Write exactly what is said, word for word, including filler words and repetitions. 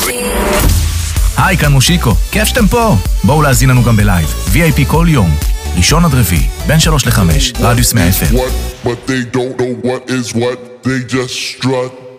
היי, כאן מושיקו, כיף שאתם פה. בואו להזין לנו גם בלייב, וי איי פי כל יום, ראשון עד רביעי, בין שלוש לחמש, רדיוס מאה אפם. But they don't know what is what, they just strut.